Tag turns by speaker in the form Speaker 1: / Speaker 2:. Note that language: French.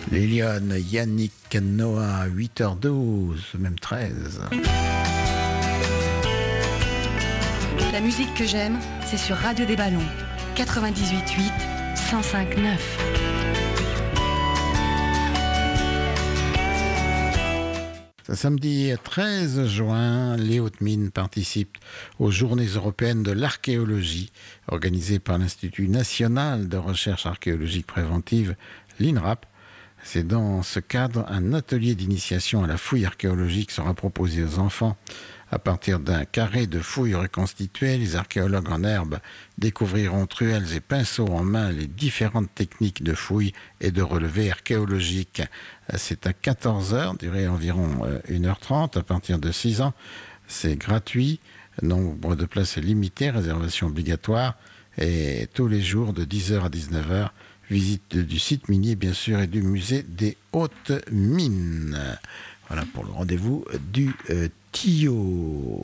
Speaker 1: Les Lyonnes, Yannick Noah, 8h12, même 13.
Speaker 2: La musique que j'aime, c'est sur Radio des Ballons, 98.8, 105.9.
Speaker 1: Ce samedi 13 juin, les Hautes-Mines participent aux Journées européennes de l'archéologie, organisées par l'Institut national de recherche archéologique préventive, l'INRAP. C'est dans ce cadre un atelier d'initiation à la fouille archéologique sera proposé aux enfants. À partir d'un carré de fouilles reconstituées, les archéologues en herbe découvriront truelles et pinceaux en main les différentes techniques de fouille et de relevé archéologique. C'est à 14h, durée environ 1h30 à partir de 6 ans. C'est gratuit, nombre de places est limité, réservation obligatoire et tous les jours de 10h à 19h. Visite du site minier, bien sûr, et du musée des Hautes-Mines. Voilà pour le rendez-vous du Tio.